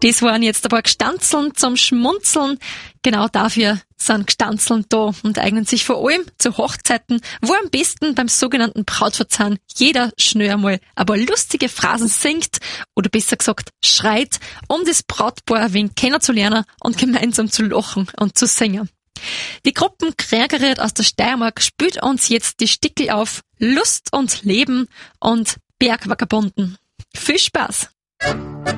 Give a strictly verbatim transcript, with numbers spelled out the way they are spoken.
Das waren jetzt ein paar Gstanzeln zum Schmunzeln. Genau dafür sind Gstanzeln da und eignen sich vor allem zu Hochzeiten, wo am besten beim sogenannten Brautverzahn jeder schnell einmal ein paar lustige Phrasen singt oder besser gesagt schreit, um das Brautpaar ein wenig kennenzulernen und gemeinsam zu lachen und zu singen. Die Gruppen Krärgeriet aus der Steiermark spielt uns jetzt die Stickel auf Lust und Leben und Bergvagabunden. Viel Spaß!